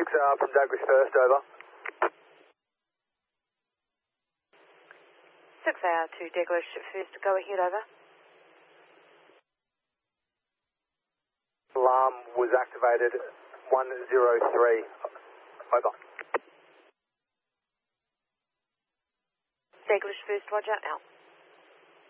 6R from Douglas First, over. 6R to Douglas First, go ahead, over. Alarm was activated 103, over. Douglas First, roger, out.